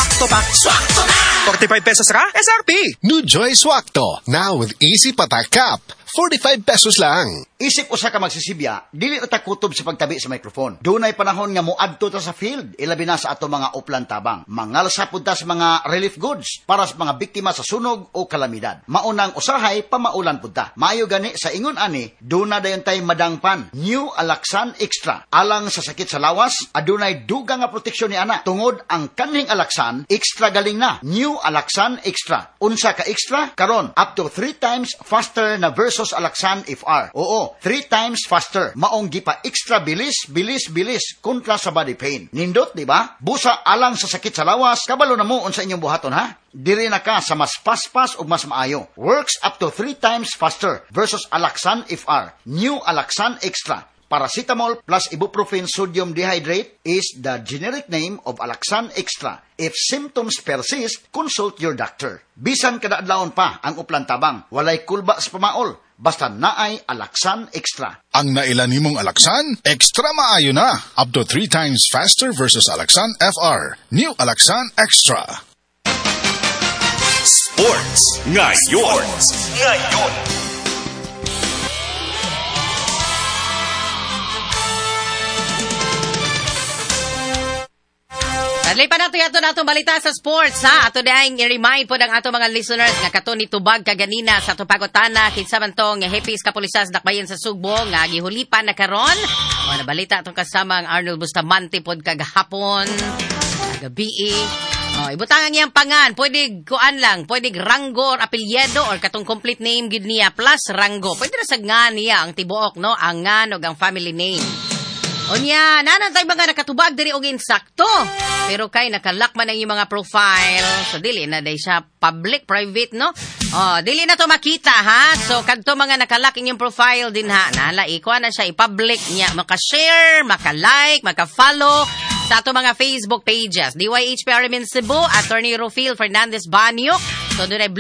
Swakto pa. Swakto na! 45 pesos ka? SRP. New Joy Swakto. Now with easy patak-cap. 45 pesos lang. Isip usa ka magsisibya, dili ta kutob sa pagtabi sa microphone. Dunay panahon nga moadto ta sa field, ilabi na sa ato mga uplan tabang. Mangalsa pud ta sa mga relief goods para sa mga biktima sa sunog o kalamidad. Maunang usahay pamaulan pud ta. Maayo gani sa ingon ani, duna dayon tay madangpan. New Alaxan Extra. Alang sa sakit sa lawas, adunay dugang nga proteksyon ni ana. Tungod ang kanhing Alaxan, extra galing na. New Alaxan Extra. Unsa ka extra? Karon up to 3 times faster na versus Alaxan FR. Oo, 3 times faster. Maong gipa extra bilis kontra sa body pain. Nindot, di ba? Busa alang sa sakit sa lawas, kabalo na mo unsa inyong buhaton ha? Diri na ka sa mas paspas o mas maayo. Works up to 3 times faster versus Alaxan FR. New Alaxan Extra. Paracetamol plus ibuprofen sodium dehydrate is the generic name of Alaxan Extra. If symptoms persist, consult your doctor. Bisan kada adlawon pa ang uplan tabang, walay kulba sa pamaol. Basta naay Alaxan Extra. Ang nailan nimong Alaxan, extra maayo na. Up to 3 times faster versus Alaxan FR. New Alaxan Extra. Sports ngayon. Adlay pa nato yato natong balita sa sports ha. Ato daing i-remind po ng ato mga listeners nga kato ni tubag kaganina sa ato pagotana kinsa man tong Hepis Kapulisas dakbayan sa Sugbo nga gihulipan na karon. O nabalita atong kasama ang Arnold Bustamante pod kagahapon. Gabi. Ibutangan niyang pangan, pwede kuan lang, pwede Rango or apelyido or katong complete name gid niya plus Rango. Pwede ra sagna niya ang tibuok no, ang ngan ug ang family name. Onya, nanan tayo mga nakatubag diri og insakto. Pero kay nakalak man ang iyong mga profile. So dili na day siya public, private, no? Dili na to makita, ha? So kadto mga nakalak inyong profile din ha. Nala ikuha na siya i-public niya. Maka-share, maka-like, maka-follow sa ato mga Facebook pages. DYHP Arimin Cebu, Attorney Rufil Fernandez Banyo. So doon ay